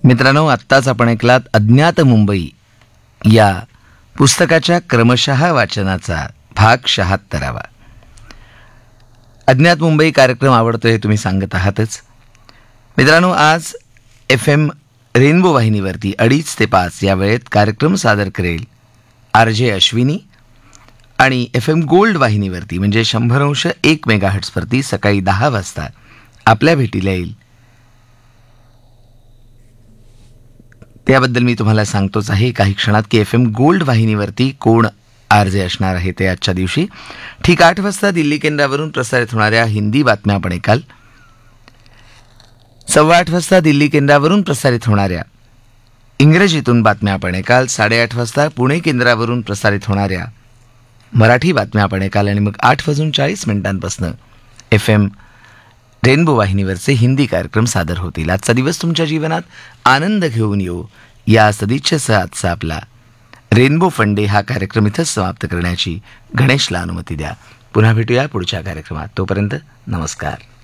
मित्रांनो, आत्ताच आपण ऐकलात अज्ञात मुंबई या पुस्तकाच्या क्रमशः वाचनाचा भाग 76वा. अज्ञात मुंबई कार्यक्रम आवडतो हे तुम्ही सांगत आहातच. मित्रांनो, आज FM रेनबो वाहिनीवरती 2:30 ते 5 या वेळेत कार्यक्रम सादर करेल RJ अश्विनी, आणि FM गोल्ड वाहिनीवरती म्हणजे 100.1 मेगाहर्ट्झवरती सकाळी 10 वाजता आपल्या भेटीला येईल. त्याबद्दल मी तुम्हाला सांगतोच आहे काही क्षणात की FM गोल्ड वाहिनीवरती कोण RJ असणार आहे ते आजच्या दिवशी. ठीक 8 वाजता दिल्ली केंद्रावरून प्रसारित होणाऱ्या हिंदी बातम्या आपण ऐकाल. 8:15 वाजता दिल्ली केंद्रावरून प्रसारित होणाऱ्या इंग्रजीतून बातम्या आपण ऐकाल. 8:30 वाजता पुणे केंद्रावरून प्रसारित होणाऱ्या मराठी बातम्या आपण ऐकाल. आणि मग 8:40 FM रेनबो वाहिनीवरचे हिंदी कार्यक्रम सादर होतील. आजचा दिवस तुमच्या जीवनात आनंद घेऊन येऊ या सदिच्छेसह आजचा आपला रेनबो फंडे हा कार्यक्रम इथंच समाप्त करण्याची गणेशला अनुमती द्या. पुन्हा भेटूया पुढच्या कार्यक्रमात. तोपर्यंत नमस्कार.